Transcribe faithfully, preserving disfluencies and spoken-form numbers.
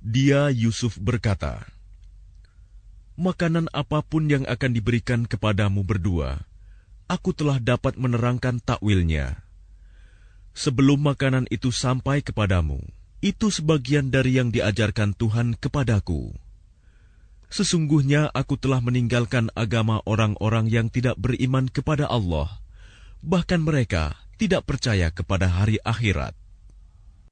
Dia Yusuf berkata, "Makanan apapun yang akan diberikan kepadamu berdua, aku telah dapat menerangkan takwilnya. Sebelum makanan itu sampai kepadamu, itu sebagian dari yang diajarkan Tuhan kepadaku. Sesungguhnya aku telah meninggalkan agama orang-orang yang tidak beriman kepada Allah, bahkan mereka tidak percaya kepada hari akhirat."